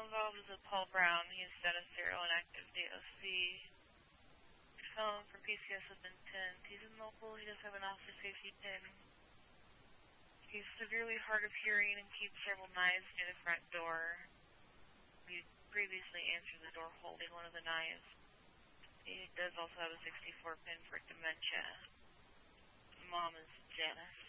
involved is with Paul Brown. He is status 0 and active DOC. Phone for PCS with intent. He's in local. He does have an officer safety pin. He's severely hard of hearing and keeps several knives near the front door. We previously answered the door holding one of the knives. He does also have a 64 pin for dementia. Mom is Janice.